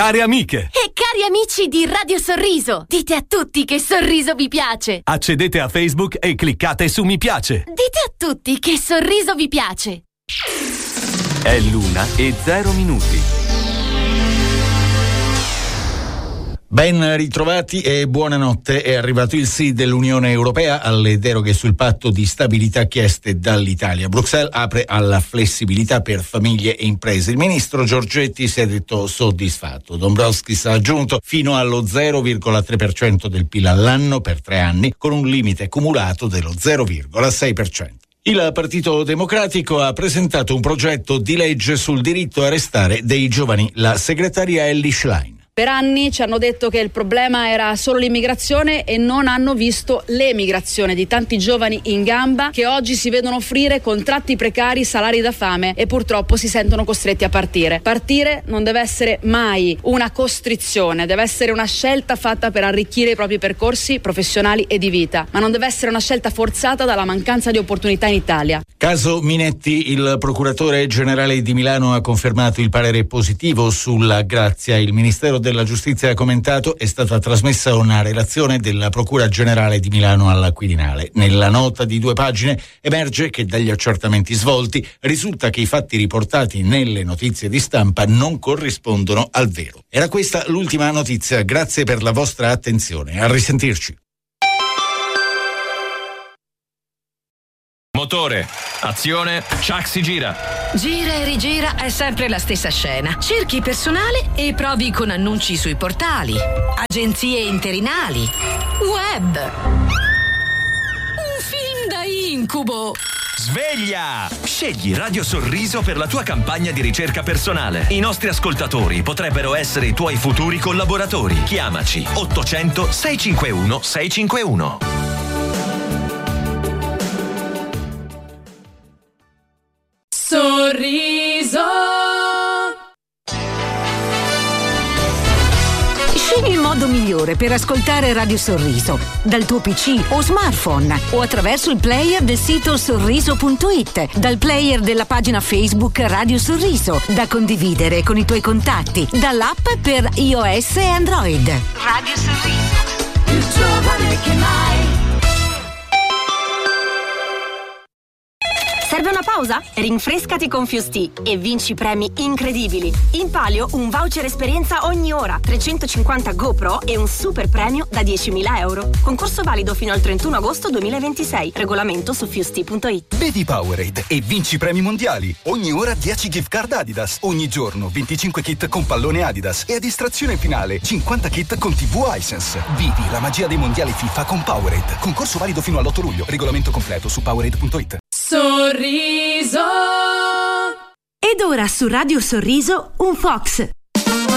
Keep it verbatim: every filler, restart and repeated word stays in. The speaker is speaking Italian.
Care amiche e cari amici di Radio Sorriso, dite a tutti che Sorriso vi piace. Accedete a Facebook e cliccate su mi piace. Dite a tutti che Sorriso vi piace. È l'una e zero minuti. Ben ritrovati e buonanotte. È arrivato il sì dell'Unione Europea alle deroghe sul patto di stabilità chieste dall'Italia. Bruxelles apre alla flessibilità per famiglie e imprese. Il ministro Giorgetti si è detto soddisfatto. Dombrovskis ha aggiunto fino allo zero virgola tre per cento del P I L all'anno per tre anni, con un limite cumulato dello zero virgola sei per cento. Il Partito Democratico ha presentato un progetto di legge sul diritto a restare dei giovani. La segretaria Elly Schlein. Per anni ci hanno detto che il problema era solo l'immigrazione e non hanno visto l'emigrazione di tanti giovani in gamba che oggi si vedono offrire contratti precari, salari da fame e purtroppo si sentono costretti a partire. Partire non deve essere mai una costrizione, deve essere una scelta fatta per arricchire i propri percorsi professionali e di vita, ma non deve essere una scelta forzata dalla mancanza di opportunità in Italia. Caso Minetti, il procuratore generale di Milano ha confermato il parere positivo sulla grazia. Il Ministero della Giustizia ha commentato: è stata trasmessa una relazione della Procura Generale di Milano alla Quirinale. Nella nota di due pagine emerge che dagli accertamenti svolti risulta che i fatti riportati nelle notizie di stampa non corrispondono al vero. Era questa l'ultima notizia, grazie per la vostra attenzione, a risentirci. Motore, azione, Chuck si gira. Gira e rigira è sempre la stessa scena. Cerchi personale e provi con annunci sui portali, agenzie interinali, web. Un film da incubo. Sveglia! Scegli Radio Sorriso per la tua campagna di ricerca personale. I nostri ascoltatori potrebbero essere i tuoi futuri collaboratori. Chiamaci ottocento sei cinque uno sei cinque uno. Sorriso. Scegli il modo migliore per ascoltare Radio Sorriso, dal tuo P C o smartphone o attraverso il player del sito sorriso punto it, dal player della pagina Facebook Radio Sorriso, da condividere con i tuoi contatti, dall'app per iOS e Android. Radio Sorriso, più giovane che mai. Serve una pausa? Rinfrescati con Fusti e vinci premi incredibili. In palio un voucher esperienza ogni ora, trecentocinquanta GoPro e un super premio da diecimila euro. Concorso valido fino al trentuno agosto duemilaventisei. Regolamento su fusti punto it. Bevi Powerade e vinci premi mondiali. Ogni ora dieci gift card Adidas. Ogni giorno venticinque kit con pallone Adidas. E a distrazione finale cinquanta kit con tivù Hisense. Vivi la magia dei mondiali FIFA con Powerade. Concorso valido fino all'otto luglio. Regolamento completo su powerade punto it. Sorriso. Ed ora su Radio Sorriso un Fox.